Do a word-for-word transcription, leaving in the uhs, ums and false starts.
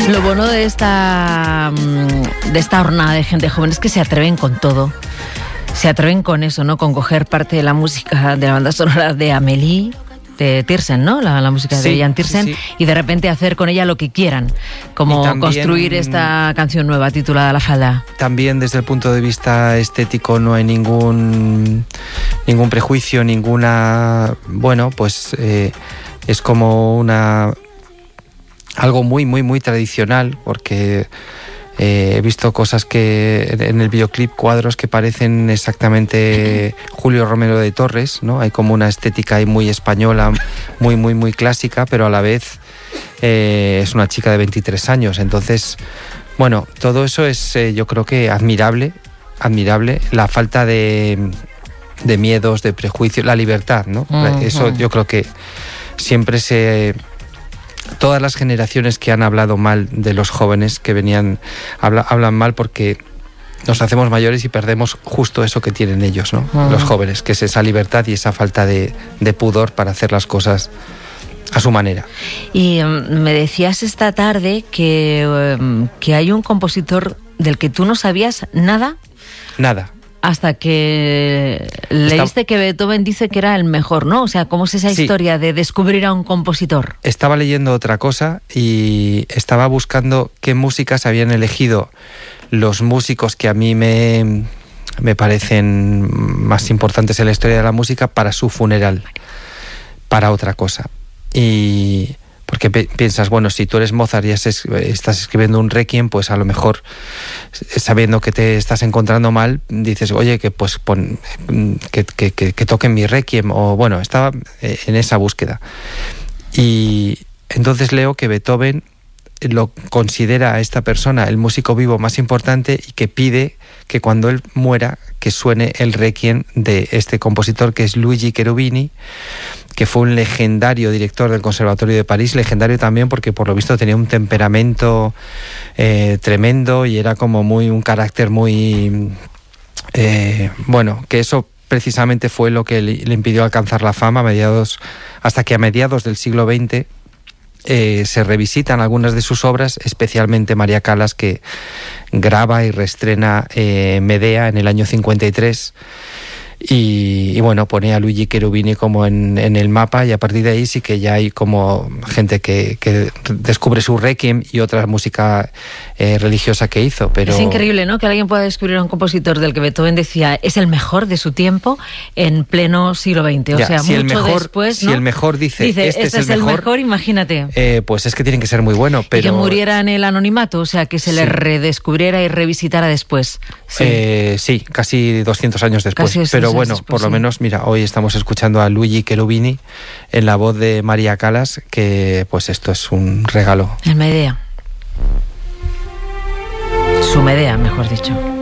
Lo bueno de esta, de esta jornada de gente joven es que se atreven con todo. Se atreven con eso, ¿no? Con coger parte de la música de la banda sonora de Amélie, de Tiersen, ¿no? La, la música sí, de Jan Tiersen, sí, sí. Y de repente hacer con ella lo que quieran, como también, construir esta canción nueva titulada La Falda. También desde el punto de vista estético no hay ningún ningún prejuicio, ninguna... Bueno, pues eh, es como una... algo muy, muy, muy tradicional, porque eh, he visto cosas que en el videoclip, cuadros que parecen exactamente Julio Romero de Torres, ¿no? Hay como una estética ahí muy española, muy, muy, muy clásica, pero a la vez eh, es una chica de veintitrés años. Entonces, bueno, todo eso es eh, yo creo que admirable, admirable. La falta de, de miedos, de prejuicios, la libertad, ¿no? Uh-huh. Eso yo creo que siempre se... Todas las generaciones que han hablado mal de los jóvenes que venían, habla, hablan mal porque nos hacemos mayores y perdemos justo eso que tienen ellos, ¿no? Uh-huh. Los jóvenes, que es esa libertad y esa falta de, de pudor para hacer las cosas a su manera. Y um, me decías esta tarde que, um, que hay un compositor del que tú no sabías nada. Nada. Hasta que leíste que Beethoven dice que era el mejor, ¿no? O sea, ¿cómo es esa sí. historia de descubrir a un compositor? Estaba leyendo otra cosa y estaba buscando qué músicas habían elegido los músicos que a mí me, me parecen más importantes en la historia de la música para su funeral, para otra cosa. Y... porque piensas, bueno, si tú eres Mozart y estás escribiendo un requiem, pues a lo mejor, sabiendo que te estás encontrando mal, dices, oye, que pues pon, que, que, que, que toquen mi requiem, o bueno, estaba en esa búsqueda. Y entonces leo que Beethoven lo considera a esta persona el músico vivo más importante y que pide que cuando él muera, que suene el requiem de este compositor, que es Luigi Cherubini, que fue un legendario director del Conservatorio de París, legendario también porque por lo visto tenía un temperamento eh, tremendo y era como muy un carácter muy... Eh, bueno, que eso precisamente fue lo que le, le impidió alcanzar la fama a mediados, hasta que a mediados del siglo veinte eh, se revisitan algunas de sus obras, especialmente María Callas, que graba y reestrena eh, Medea en el año cincuenta y tres. Y, y bueno, pone a Luigi Cherubini como en, en el mapa, y a partir de ahí sí que ya hay como gente que, que descubre su requiem y otra música eh, religiosa que hizo. Pero es increíble, ¿no? Que alguien pueda descubrir a un compositor del que Beethoven decía es el mejor de su tiempo en pleno siglo veinte. O ya, sea, si mucho el mejor, después, ¿no? Si el mejor dice, dice este, este es el mejor, mejor, imagínate. Eh, pues es que tienen que ser muy bueno. Pero... Y que muriera en el anonimato, o sea, que se sí. le redescubriera y revisitara después. Sí, eh, sí casi doscientos años después. Casi pero bueno, después, por lo sí. menos, mira, hoy estamos escuchando a Luigi Cherubini en la voz de María Callas, que pues esto es un regalo. El Medea. Su Medea, mejor dicho.